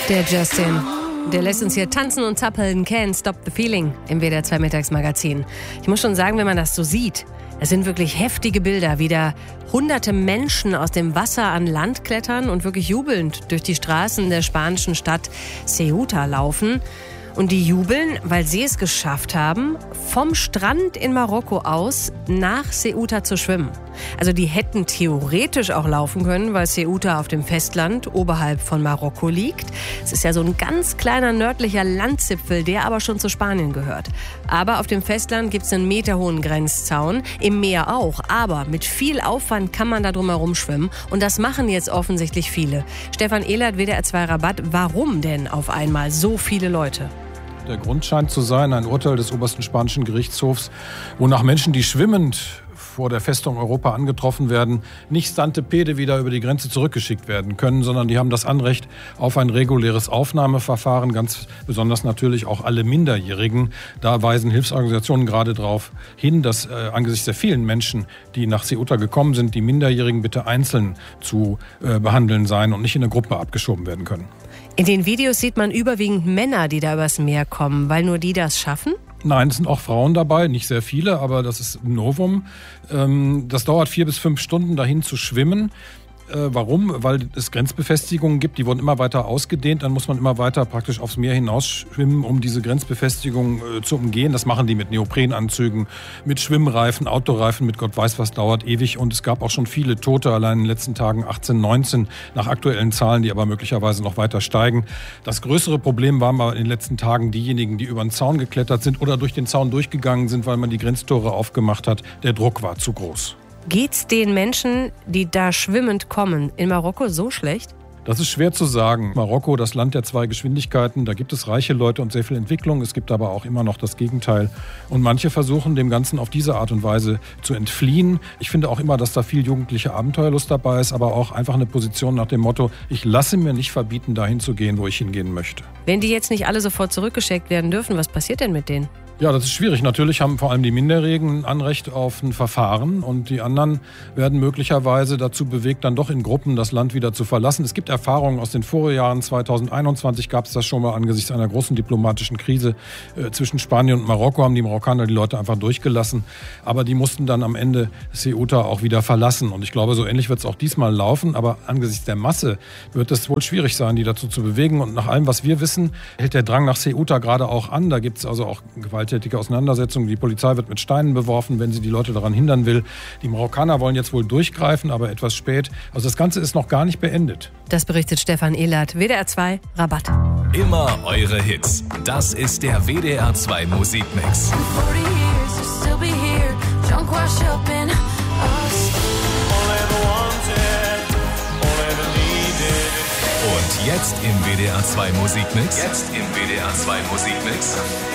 Der Justin, der lässt uns hier tanzen und zappeln. Can't Stop the Feeling im WDR 2 Mittagsmagazin. Ich muss schon sagen, wenn man das so sieht, es sind wirklich heftige Bilder, wie da hunderte Menschen aus dem Wasser an Land klettern und wirklich jubelnd durch die Straßen der spanischen Stadt Ceuta laufen. Und die jubeln, weil sie es geschafft haben, vom Strand in Marokko aus nach Ceuta zu schwimmen. Also die hätten theoretisch auch laufen können, weil Ceuta auf dem Festland oberhalb von Marokko liegt. Es ist ja so ein ganz kleiner nördlicher Landzipfel, der aber schon zu Spanien gehört. Aber auf dem Festland gibt es einen meterhohen Grenzzaun, im Meer auch. Aber mit viel Aufwand kann man da drum herum schwimmen. Und das machen jetzt offensichtlich viele. Stefan Ehlert, WDR 2 Rabatt. Warum denn auf einmal so viele Leute? Der Grund scheint zu sein, ein Urteil des obersten spanischen Gerichtshofs, wonach Menschen, die schwimmend vor der Festung Europa angetroffen werden, nicht stante pede wieder über die Grenze zurückgeschickt werden können, sondern die haben das Anrecht auf ein reguläres Aufnahmeverfahren, ganz besonders natürlich auch alle Minderjährigen. Da weisen Hilfsorganisationen gerade darauf hin, dass angesichts der vielen Menschen, die nach Ceuta gekommen sind, die Minderjährigen bitte einzeln zu behandeln seien und nicht in eine Gruppe abgeschoben werden können. In den Videos sieht man überwiegend Männer, die da übers Meer kommen, weil nur die das schaffen? Nein, es sind auch Frauen dabei, nicht sehr viele, aber das ist ein Novum. Das dauert 4 bis 5 Stunden, dahin zu schwimmen. Warum? Weil es Grenzbefestigungen gibt, die wurden immer weiter ausgedehnt. Dann muss man immer weiter praktisch aufs Meer hinausschwimmen, um diese Grenzbefestigungen zu umgehen. Das machen die mit Neoprenanzügen, mit Schwimmreifen, Autoreifen, mit Gott weiß was, dauert ewig. Und es gab auch schon viele Tote, allein in den letzten Tagen 18, 19, nach aktuellen Zahlen, die aber möglicherweise noch weiter steigen. Das größere Problem waren aber in den letzten Tagen diejenigen, die über den Zaun geklettert sind oder durch den Zaun durchgegangen sind, weil man die Grenztore aufgemacht hat. Der Druck war zu groß. Geht's den Menschen, die da schwimmend kommen, in Marokko so schlecht? Das ist schwer zu sagen. Marokko, das Land der 2 Geschwindigkeiten, da gibt es reiche Leute und sehr viel Entwicklung. Es gibt aber auch immer noch das Gegenteil. Und manche versuchen dem Ganzen auf diese Art und Weise zu entfliehen. Ich finde auch immer, dass da viel jugendliche Abenteuerlust dabei ist, aber auch einfach eine Position nach dem Motto, ich lasse mir nicht verbieten, dahin zu gehen, wo ich hingehen möchte. Wenn die jetzt nicht alle sofort zurückgeschickt werden dürfen, was passiert denn mit denen? Ja, das ist schwierig. Natürlich haben vor allem die Minderjährigen ein Anrecht auf ein Verfahren und die anderen werden möglicherweise dazu bewegt, dann doch in Gruppen das Land wieder zu verlassen. Es gibt Erfahrungen aus den Vorjahren. 2021 gab es das schon mal angesichts einer großen diplomatischen Krise zwischen Spanien und Marokko, haben die Marokkaner die Leute einfach durchgelassen. Aber die mussten dann am Ende Ceuta auch wieder verlassen. Und ich glaube, so ähnlich wird es auch diesmal laufen. Aber angesichts der Masse wird es wohl schwierig sein, die dazu zu bewegen. Und nach allem, was wir wissen, hält der Drang nach Ceuta gerade auch an. Da gibt es also auch gewalttätige Auseinandersetzungen. Die Polizei wird mit Steinen beworfen, wenn sie die Leute daran hindern will. Die Marokkaner wollen jetzt wohl durchgreifen, aber etwas spät. Also das Ganze ist noch gar nicht beendet. Das berichtet Stefan Ehlert, WDR 2 Rabatt. Immer eure Hits. Das ist der WDR 2 Musikmix. Und jetzt im WDR 2 Musikmix.